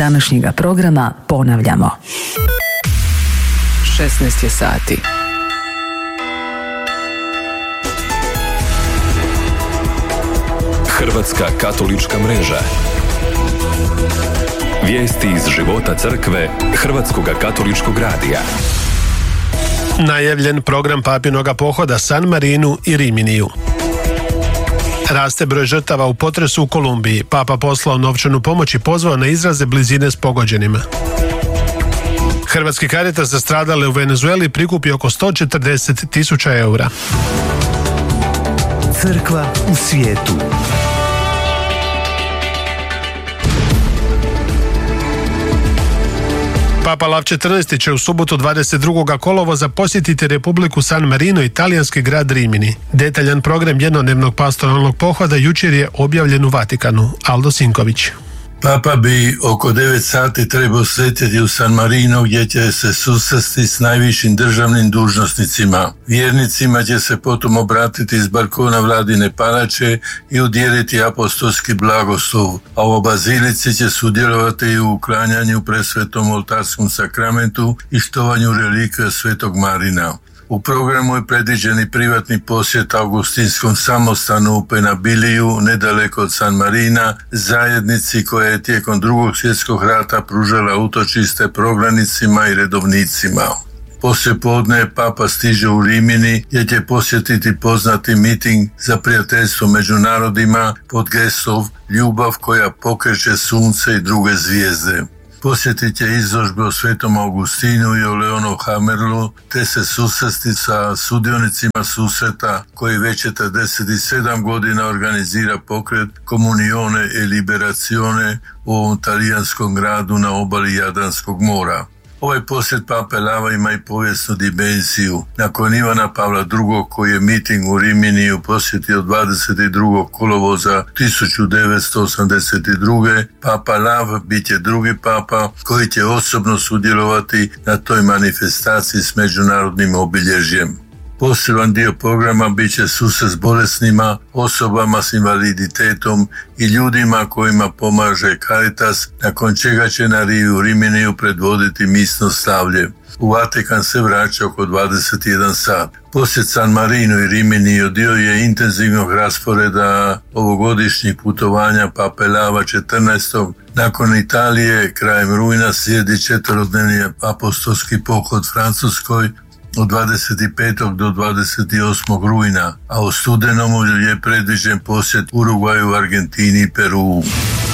današnjega programa ponavljamo. 16 je sati. Hrvatska katolička mreža. Vijesti iz života crkve Hrvatskog katoličkog radija. Najavljen program papinoga pohoda San Marinu i Riminiju. Raste broj žrtava u potresu u Kolumbiji. Papa poslao novčanu pomoć i pozvao na izraze blizine s pogođenima. Hrvatski Caritas za stradale u Venezueli prikupi oko 140.000 eura. Crkva u svijetu. Papa Lav XIV će u subotu 22. kolovoza posjetiti Republiku San Marino i talijanski grad Rimini. Detaljan program jednodnevnog pastoralnog pohoda jučer je objavljen u Vatikanu. Aldo Sinković. Papa bi oko 9 sati trebao sletjeti u San Marino gdje će se susresti s najvišim državnim dužnosnicima. Vjernicima će se potom obratiti iz balkona Vladine palače i udjeliti apostolski blagoslov, a u bazilici će sudjelovati i u uklanjanju presvetom oltarskom sakramentu i štovanju relikvija svetog Marina. U programu je predviđen i privatni posjet augustinskom samostanu u Penabiliju, nedaleko od San Marina, zajednici koja je tijekom Drugog svjetskog rata pružala utočište prognanicima i redovnicima. Poslije podne Papa stiže u Rimini gdje će posjetiti poznati miting za prijateljstvo među narodima pod geslom Ljubav koja pokreće sunce i druge zvijezde. Posjetit će izložbe o Svetom Augustinu i o Leonu Hammerlu, te se susresti sa sudionicima susreta koji već 47 godina organizira pokret Comunione e Liberazione u ovom talijanskom gradu na obali Jadranskog mora. Ovaj posjet Pape Lava ima i povijesnu dimenziju. Nakon Ivana Pavla II. Koji je miting u Riminiju posjetio 22. kolovoza 1982. Papa Lav bit će drugi papa koji će osobno sudjelovati na toj manifestaciji s međunarodnim obilježjem. Poseban dio programa bit će susret s bolesnima, osobama s invaliditetom i ljudima kojima pomaže Caritas, nakon čega će na rivi u Riminiju predvoditi misno slavlje. U Vatikan se vraća oko 21 sat. Posjet San Marino i Riminiju dio je intenzivnog rasporeda ovogodišnjih putovanja Pape Lava XIV. Nakon Italije, krajem rujna slijedi 4-dnevni apostolski pohod Francuskoj od 25. do 28. rujna, a u studenom je predviđen posjet Urugvaju, Argentini i Peru.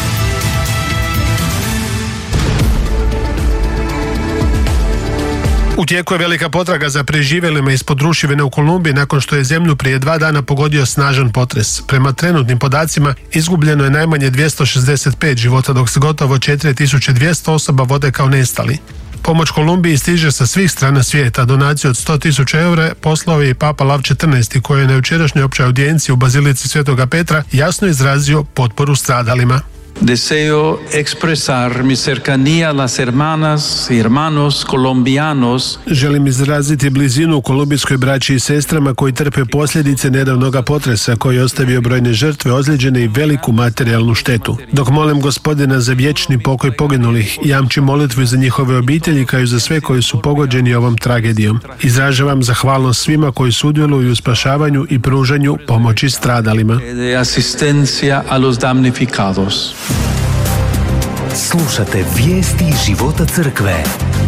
U tijeku je velika potraga za preživjelima ispod ruševina u Kolumbiji nakon što je zemlju prije 2 dana pogodio snažan potres. Prema trenutnim podacima izgubljeno je najmanje 265 života, dok se gotovo 4200 osoba vode kao nestali. Pomoć Kolumbiji stiže sa svih strana svijeta. Donaciju od 100.000 eura poslao je i Papa Lav XIV koji je na jučerašnjoj općoj audijenciji u Bazilici Svetoga Petra jasno izrazio potporu stradalima. Deseo expresar mi cercanía a las hermanas y hermanos colombianos. Želim izraziti blizinu kolumbijskoj braći i sestrama koji trpe posljedice nedavnog potresa koji je ostavio brojne žrtve, ozlijeđene i veliku materijalnu štetu. Dok molim Gospodina za vječni pokoj poginulih, jamčim molitvu za njihove obitelji kao i za sve koji su pogođeni ovom tragedijom. Izražavam zahvalnost svima koji sudjeluju u spašavanju i pružanju pomoći stradalima. De asistencia a los damnificados. Slušate vijesti iz života crkve.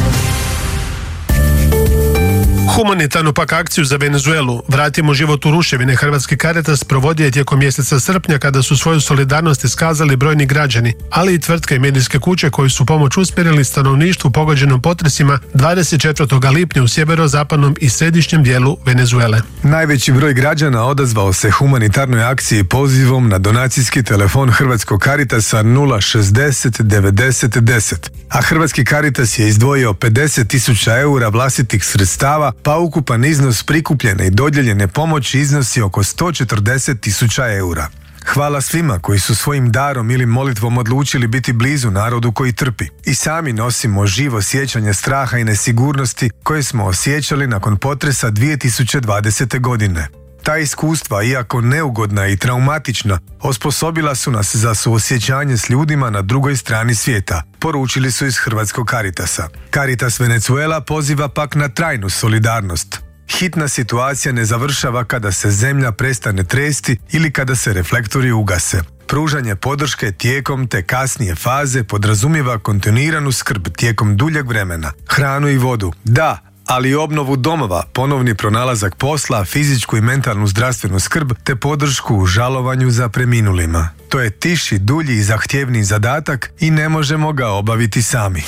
Humanitarnu pak akciju za Venezuelu Vratimo život u ruševine Hrvatski Caritas provodio je tijekom mjeseca srpnja kada su svoju solidarnost iskazali brojni građani, ali i tvrtke i medijske kuće koji su pomoć usmjerili stanovništvu pogođenom potresima 24. lipnja u sjeverozapadnom i središnjem dijelu Venezuele. Najveći broj građana odazvao se humanitarnoj akciji pozivom na donacijski telefon Hrvatskog Caritasa 060 90 10, a Hrvatski Caritas je izdvojio 50.000 eura vlastitih sredstava, pa ukupan iznos prikupljene i dodijeljene pomoći iznosi oko 140.000 eura. Hvala svima koji su svojim darom ili molitvom odlučili biti blizu narodu koji trpi. I sami nosimo živo sjećanje straha i nesigurnosti koje smo osjećali nakon potresa 2020. godine. Ta iskustva, iako neugodna i traumatična, osposobila su nas za suosjećanje s ljudima na drugoj strani svijeta, poručili su iz Hrvatskog Caritasa. Caritas Venezuela poziva pak na trajnu solidarnost. Hitna situacija ne završava kada se zemlja prestane tresti ili kada se reflektori ugase. Pružanje podrške tijekom te kasnije faze podrazumijeva kontinuiranu skrb tijekom duljeg vremena, hranu i vodu. Da, ali i obnovu domova, ponovni pronalazak posla, fizičku i mentalnu zdravstvenu skrb te podršku u žalovanju za preminulima. To je tiši, dulji i zahtjevniji zadatak i ne možemo ga obaviti sami.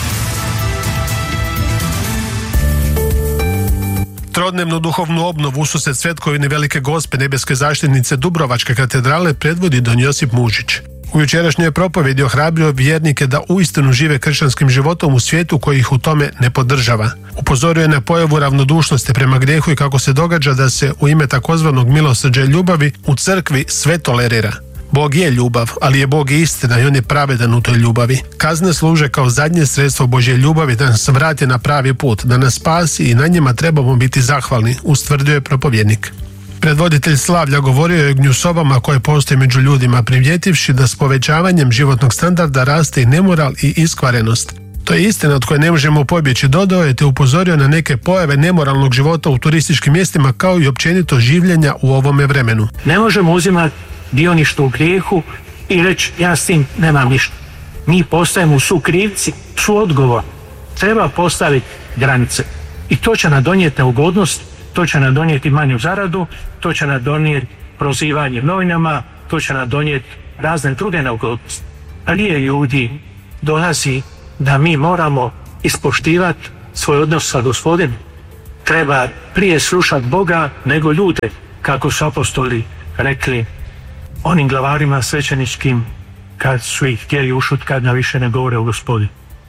Trodnevnu duhovnu obnovu ususret Svetkovine Velike Gospe Nebeske zaštitnice Dubrovačke katedrale predvodi don Josip Mužić. U jučerašnjoj propovjedi ohrabrio vjernike da uistinu žive kršćanskim životom u svijetu koji ih u tome ne podržava. Upozorio je na pojavu ravnodušnosti prema grijehu i kako se događa da se u ime takozvanog milosrđa i ljubavi u crkvi sve tolerira. Bog je ljubav, ali je Bog i istina i on je pravedan u toj ljubavi. Kazne služe kao zadnje sredstvo Božje ljubavi da nas vrati na pravi put, da nas spasi i na njima trebamo biti zahvalni, ustvrdio je propovjednik. Predvoditelj slavlja govorio je o gnjusobama koje postoje među ljudima, primjetivši da s povećavanjem životnog standarda raste i nemoral i iskvarenost. To je istina od koje ne možemo pobjeći, dodao je te upozorio na neke pojave nemoralnog života u turističkim mjestima kao i općenito življenja u ovome vremenu. Ne možemo uzimati dioništvo u grijehu i reći ja s tim nemam ništa. Mi postajemo sukrivci, suodgovor. Treba postaviti granice i to će nam donijeti neugodnost, to će nam donijeti manju zaradu, to će nam donijeti prozivanje novinama, to će nam donijeti razne druge neugodnosti. Ali je ljudi dolazi da mi moramo ispoštivati svoj odnos sa Gospodinom. Treba prije slušati Boga nego ljude, kako su apostoli rekli onim glavarima svećeničkim kad su ih htjeli ušutkati da više ne govore o Gospodinu.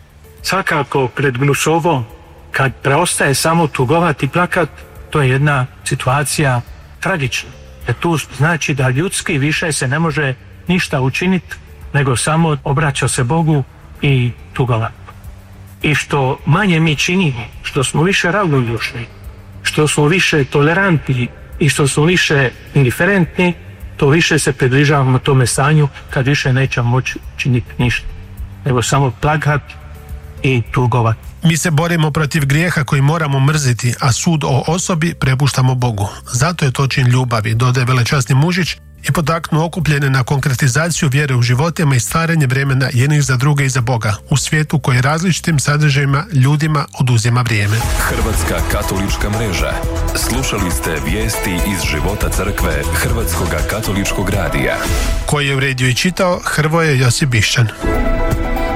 Svakako pred gnusovom, kad preostaje samo tugovati i plakat, to je jedna situacija tragična. Jer tu znači da ljudski više se ne može ništa učiniti, nego samo obraća se Bogu i tugovati. I što manje mi činimo, što smo više ravnodušni, što smo više tolerantni i što smo više indiferentni, to više se približavamo tome stanju kad više nećemo moći činiti ništa, nego samo plakati i tugovati. Mi se borimo protiv grijeha koji moramo mrziti, a sud o osobi prepuštamo Bogu. Zato je to čin ljubavi, dodaje velečasni Mužić i potaknuo okupljene na konkretizaciju vjere u životima i stvaranje vremena jednih za druge i za Boga u svijetu koji različitim sadržajima ljudima oduzima vrijeme. Hrvatska katolička mreža. Slušali ste vijesti iz života crkve Hrvatskoga katoličkog radija. Koji je uredio i čitao Hrvoje Josip Bišćan.